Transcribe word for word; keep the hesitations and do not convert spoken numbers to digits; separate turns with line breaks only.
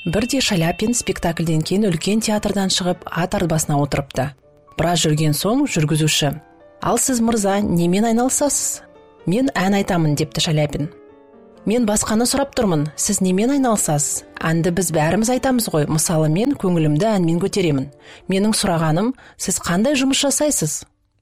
Бірде Шаляпин спектакльден кейін үлкен театрдан шығып ат арбасына отырыпты. Біраз жүрген соң жүргізуші: "Ал сіз, мырза, немен айналысасыз?" "Мен ән айтамын", депті Шаляпин. "Мен басқаны сұрап тұрмын, сіз немен айналысасыз?" "Әнді біз бәріміз айтамыз ғой, мысалы мен көңілімді әнмен көтеремін. Менің сұрағаным, сіз қандай жұмыс жасайсыз?"